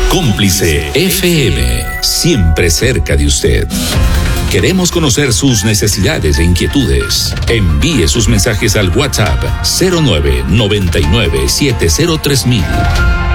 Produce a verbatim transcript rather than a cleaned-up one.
Cómplice F M, siempre cerca de usted. Queremos conocer sus necesidades e inquietudes. Envíe sus mensajes al WhatsApp cero nueve noventa y nueve siete cero tres mil.